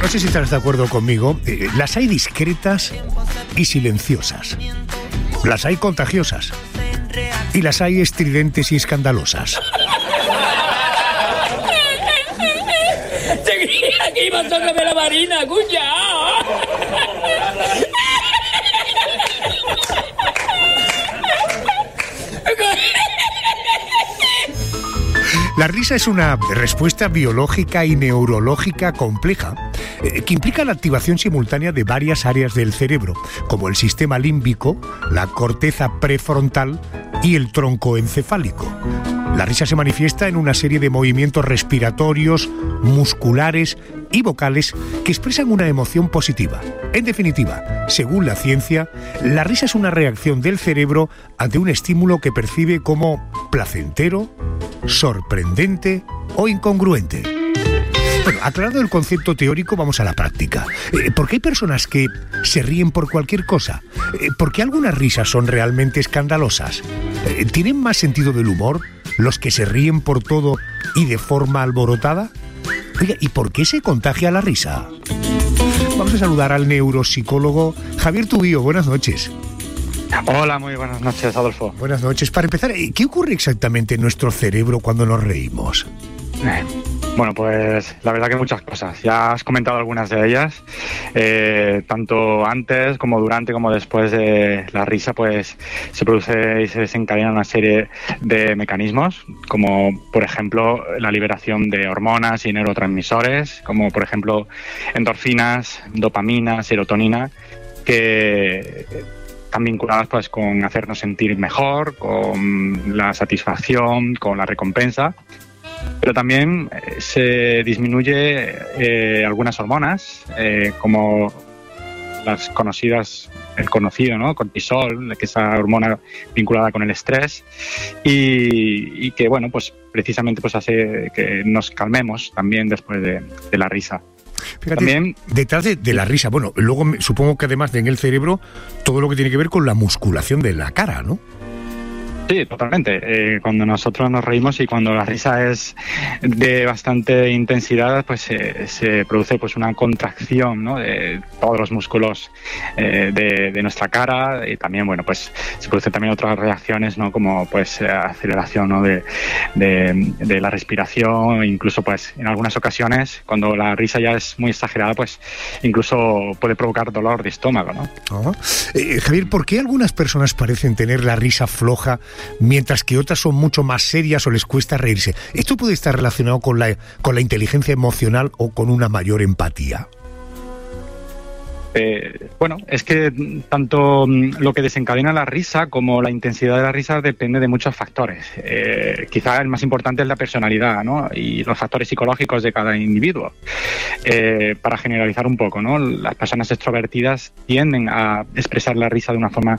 No sé si estarás de acuerdo conmigo, las hay discretas y silenciosas. Las hay contagiosas. Y las hay estridentes y escandalosas. Te creía que ibas a tocarme la marina, cuña. La risa es una respuesta biológica y neurológica compleja que implica la activación simultánea de varias áreas del cerebro, como el sistema límbico, la corteza prefrontal y el tronco encefálico. La risa se manifiesta en una serie de movimientos respiratorios, musculares y vocales que expresan una emoción positiva. En definitiva, según la ciencia, la risa es una reacción del cerebro ante un estímulo que percibe como placentero, sorprendente o incongruente. Bueno, aclarado el concepto teórico, vamos a la práctica. ¿Por qué hay personas que se ríen por cualquier cosa? ¿Por qué algunas risas son realmente escandalosas? ¿Tienen más sentido del humor los que se ríen por todo y de forma alborotada? Oiga, ¿y por qué se contagia la risa? Vamos a saludar al neuropsicólogo Javier Tubío. Buenas noches. Hola, muy buenas noches, Adolfo. Buenas noches. Para empezar, ¿qué ocurre exactamente en nuestro cerebro cuando nos reímos? Bueno, pues la verdad que muchas cosas. Ya has comentado algunas de ellas. Tanto antes como durante como después de la risa, pues se produce y se desencadena una serie de mecanismos, como por ejemplo la liberación de hormonas y neurotransmisores, como por ejemplo endorfinas, dopamina, serotonina, que están vinculadas pues con hacernos sentir mejor, con la satisfacción, con la recompensa. Pero también se disminuye algunas hormonas, como las conocidas, el conocido, ¿no? Cortisol, que es esa hormona vinculada con el estrés, y que, bueno, pues precisamente pues hace que nos calmemos también después de la risa. Fíjate, también, detrás de la risa, bueno, luego supongo que además en el cerebro todo lo que tiene que ver con la musculación de la cara, ¿no? Sí, totalmente. Cuando nosotros nos reímos y cuando la risa es de bastante intensidad, pues se produce pues una contracción, ¿no? De todos los músculos de nuestra cara, y también, bueno, pues se producen también otras reacciones, ¿no? Como pues aceleración, ¿no? de la respiración, incluso pues en algunas ocasiones cuando la risa ya es muy exagerada, pues incluso puede provocar dolor de estómago, ¿no? Javier, ¿por qué algunas personas parecen tener la risa floja mientras que otras son mucho más serias o les cuesta reírse? ¿Esto puede estar relacionado con la inteligencia emocional o con una mayor empatía? Bueno, es que tanto lo que desencadena la risa como la intensidad de la risa depende de muchos factores. Quizá el más importante es la personalidad, ¿no? Y los factores psicológicos de cada individuo. Para generalizar un poco, ¿no? Las personas extrovertidas tienden a expresar la risa de una forma,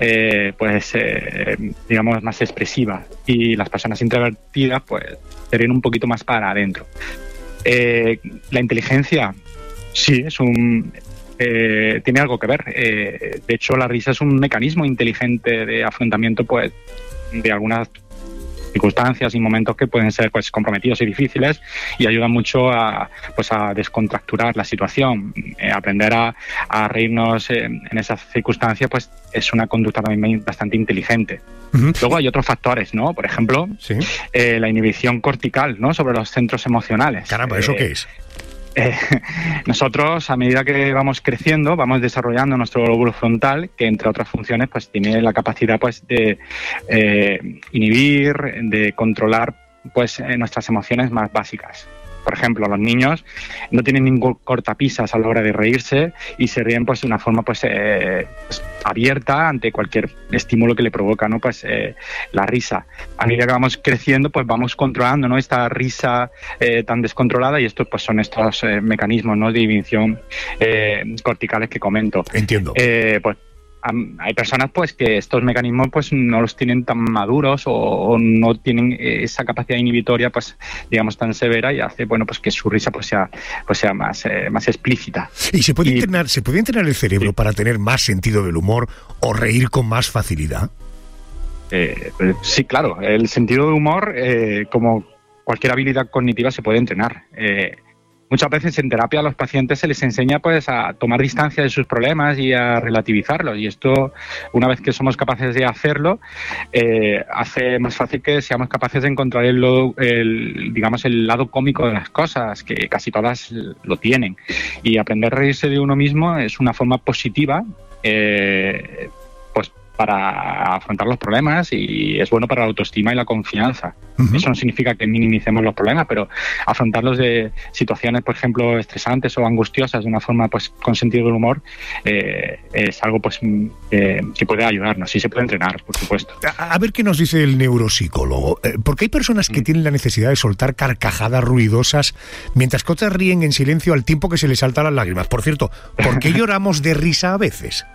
digamos, más expresiva, y las personas introvertidas, pues, se ríen un poquito más para adentro. La inteligencia, sí, tiene algo que ver. De hecho, la risa es un mecanismo inteligente de afrontamiento, pues, de algunas circunstancias y momentos que pueden ser pues comprometidos y difíciles, y ayuda mucho a descontracturar la situación. Aprender a reírnos en esas circunstancias pues es una conducta también bastante inteligente. Uh-huh. Luego hay otros factores, ¿no? Por ejemplo, ¿sí? La inhibición cortical, ¿no? Sobre los centros emocionales. Caramba, ¿eso qué es? Nosotros, a medida que vamos creciendo, vamos desarrollando nuestro lóbulo frontal, que entre otras funciones pues tiene la capacidad pues de inhibir, de controlar pues nuestras emociones más básicas. Por ejemplo, los niños no tienen ningún cortapisas a la hora de reírse y se ríen pues de una forma pues abierta ante cualquier estímulo que le provoca, ¿no? Pues la risa. A medida que vamos creciendo, pues vamos controlando, ¿no? Esta risa tan descontrolada, y estos pues son estos mecanismos, ¿no? De inhibición corticales que comento. Entiendo. Pues hay personas pues que estos mecanismos pues no los tienen tan maduros o no tienen esa capacidad inhibitoria pues digamos tan severa, y hace bueno pues que su risa pues sea más explícita. ¿Y se puede entrenar el cerebro para tener más sentido del humor o reír con más facilidad? Sí, claro. El sentido del humor, como cualquier habilidad cognitiva, se puede entrenar. muchas veces en terapia a los pacientes se les enseña pues a tomar distancia de sus problemas y a relativizarlos, y esto, una vez que somos capaces de hacerlo, hace más fácil que seamos capaces de encontrar el lado cómico de las cosas, que casi todas lo tienen, y aprender a reírse de uno mismo es una forma positiva pues para afrontar los problemas, y es bueno para la autoestima y la confianza. Eso no significa que minimicemos los problemas, pero afrontarlos de situaciones, por ejemplo, estresantes o angustiosas de una forma pues con sentido del humor es algo pues que puede ayudarnos, y se puede entrenar, por supuesto. A ver qué nos dice el neuropsicólogo, porque hay personas que tienen la necesidad de soltar carcajadas ruidosas mientras que otras ríen en silencio al tiempo que se les saltan las lágrimas. Por cierto, ¿por qué lloramos de risa a veces?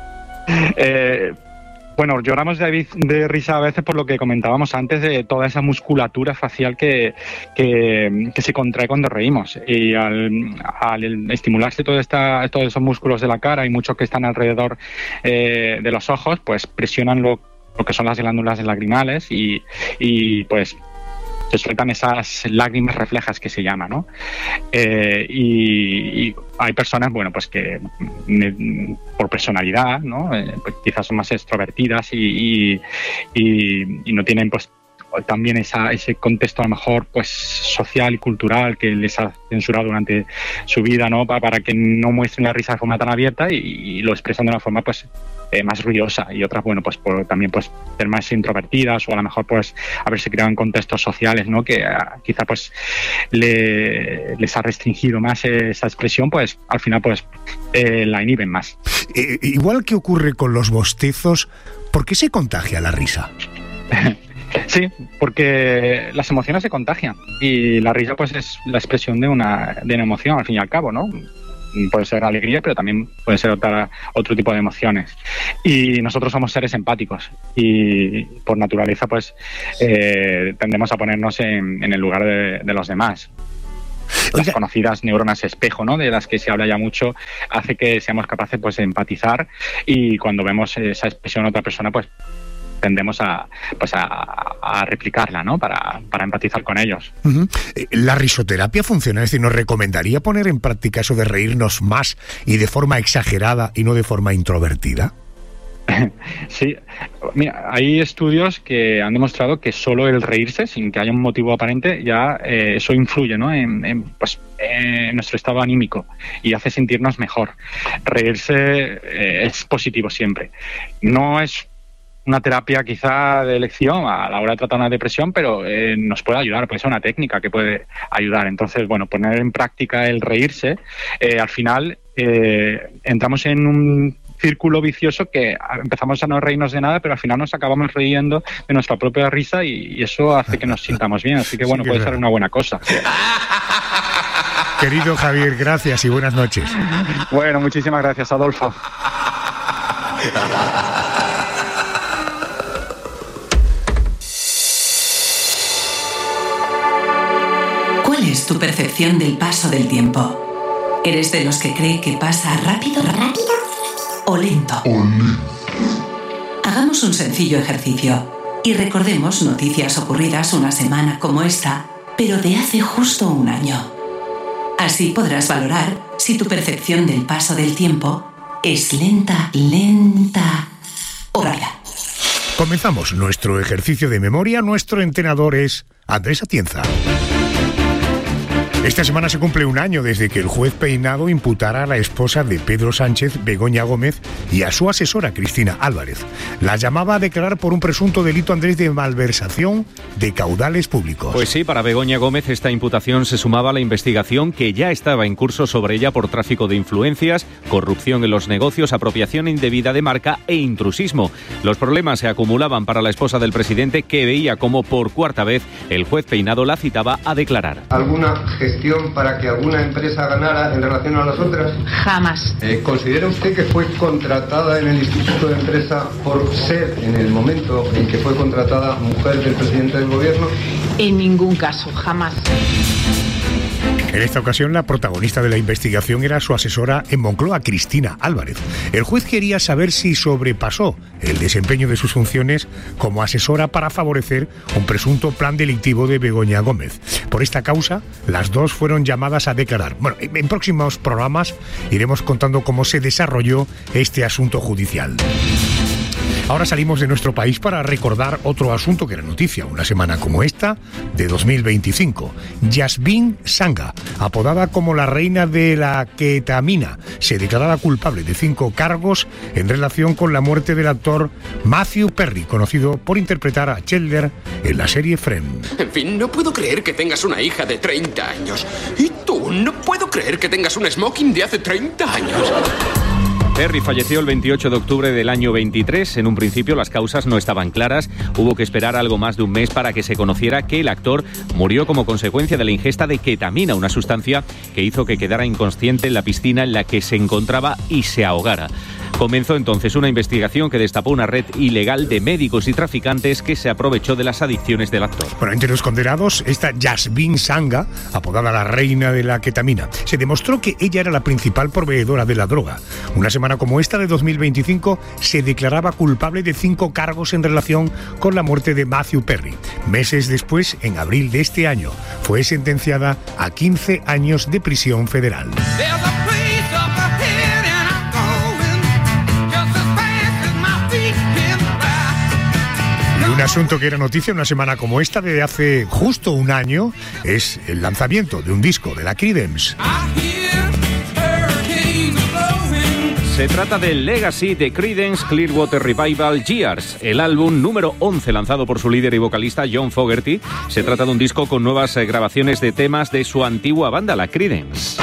Bueno, lloramos de risa a veces por lo que comentábamos antes, de toda esa musculatura facial que se contrae cuando reímos, y al estimularse todos esos músculos de la cara y muchos que están alrededor de los ojos, pues presionan lo que son las glándulas lagrimales y pues se sueltan esas lágrimas reflejas que se llama, ¿no? Y hay personas, bueno, pues que por personalidad, ¿no? Pues quizás son más extrovertidas y no tienen, pues, también ese contexto a lo mejor pues social y cultural que les ha censurado durante su vida, ¿no? Para que no muestren la risa de forma tan abierta y lo expresan de una forma pues más ruidosa, y otras, bueno, pues también pues ser más introvertidas, o a lo mejor pues haberse criado en contextos sociales, ¿no? Que quizá pues les ha restringido más esa expresión, pues al final pues la inhiben más. Igual que ocurre con los bostezos, ¿por qué se contagia la risa? Sí, porque las emociones se contagian, y la risa pues es la expresión de una emoción, al fin y al cabo, ¿no? Puede ser alegría, pero también puede ser otro tipo de emociones. Y nosotros somos seres empáticos, y por naturaleza pues tendemos a ponernos en el lugar de los demás. Las conocidas neuronas espejo, ¿no? De las que se habla ya mucho, hace que seamos capaces pues de empatizar, y cuando vemos esa expresión en otra persona pues tendemos a replicarla, ¿no? Para empatizar con ellos. ¿La risoterapia funciona? Es decir, ¿nos recomendaría poner en práctica eso de reírnos más y de forma exagerada y no de forma introvertida? Sí, mira, hay estudios que han demostrado que solo el reírse, sin que haya un motivo aparente, ya eso influye, ¿no? en nuestro estado anímico, y hace sentirnos mejor. Reírse es positivo siempre. No es una terapia quizá de elección a la hora de tratar una depresión, pero nos puede ayudar, puede ser una técnica que puede ayudar. Entonces, bueno, poner en práctica el reírse, al final entramos en un círculo vicioso que empezamos a no reírnos de nada, pero al final nos acabamos riendo de nuestra propia risa, y eso hace que nos sintamos bien. Así que bueno, sí, puede ser una buena cosa. Querido Javier, gracias y buenas noches. Bueno, muchísimas gracias, Adolfo. ¿Cuál es tu percepción del paso del tiempo? ¿Eres de los que cree que pasa rápido o lento? Hagamos un sencillo ejercicio y recordemos noticias ocurridas una semana como esta, pero de hace justo un año. Así podrás valorar si tu percepción del paso del tiempo es lenta o rápida. Comenzamos nuestro ejercicio de memoria. Nuestro entrenador es Andrés Atienza. Esta semana se cumple un año desde que el juez Peinado imputara a la esposa de Pedro Sánchez, Begoña Gómez, y a su asesora, Cristina Álvarez. La llamaba a declarar por un presunto delito, Andrés, de malversación de caudales públicos. Pues sí, para Begoña Gómez esta imputación se sumaba a la investigación que ya estaba en curso sobre ella por tráfico de influencias, corrupción en los negocios, apropiación indebida de marca e intrusismo. Los problemas se acumulaban para la esposa del presidente, que veía como por cuarta vez el juez Peinado la citaba a declarar. ¿Alguna gestión para que alguna empresa ganara en relación a las otras? Jamás. ¿Considera usted que fue contratada en el Instituto de Empresa por ser, en el momento en que fue contratada, mujer del presidente del gobierno? En ningún caso, jamás. En esta ocasión, la protagonista de la investigación era su asesora en Moncloa, Cristina Álvarez. El juez quería saber si sobrepasó el desempeño de sus funciones como asesora para favorecer un presunto plan delictivo de Begoña Gómez. Por esta causa, las dos fueron llamadas a declarar. Bueno, en próximos programas iremos contando cómo se desarrolló este asunto judicial. Ahora salimos de nuestro país para recordar otro asunto que era noticia una semana como esta de 2025. Yasmine Sanga, apodada como la reina de la ketamina, se declaraba culpable de 5 cargos en relación con la muerte del actor Matthew Perry, conocido por interpretar a Chandler en la serie Friends. En fin, no puedo creer que tengas una hija de 30 años. Y tú, no puedo creer que tengas un smoking de hace 30 años. Perry falleció el 28 de octubre del año 23. En un principio las causas no estaban claras. Hubo que esperar algo más de un mes para que se conociera que el actor murió como consecuencia de la ingesta de ketamina, una sustancia que hizo que quedara inconsciente en la piscina en la que se encontraba y se ahogara. Comenzó entonces una investigación que destapó una red ilegal de médicos y traficantes que se aprovechó de las adicciones del actor. Bueno, entre los condenados, esta Yasmine Sanga, apodada la reina de la ketamina, se demostró que ella era la principal proveedora de la droga. Una semana como esta de 2025 se declaraba culpable de 5 cargos en relación con la muerte de Matthew Perry. Meses después, en abril de este año, fue sentenciada a 15 años de prisión federal. Un asunto que era noticia una semana como esta de hace justo un año es el lanzamiento de un disco de la Creedence. Se trata del Legacy de Creedence Clearwater Revival Years, el álbum número 11 lanzado por su líder y vocalista John Fogerty. Se trata de un disco con nuevas grabaciones de temas de su antigua banda, la Creedence.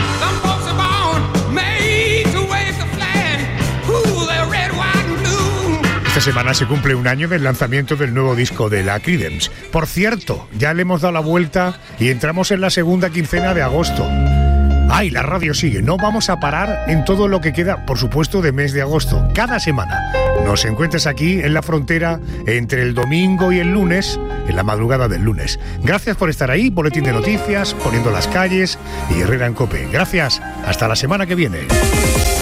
Esta semana se cumple un año del lanzamiento del nuevo disco de la Creedence. Por cierto, ya le hemos dado la vuelta y entramos en la segunda quincena de agosto. ¡Ay, la radio sigue! No vamos a parar en todo lo que queda, por supuesto, de mes de agosto. Cada semana nos encuentras aquí en la frontera entre el domingo y el lunes, en la madrugada del lunes. Gracias por estar ahí, Boletín de Noticias, Poniendo las Calles y Herrera en COPE. Gracias, hasta la semana que viene.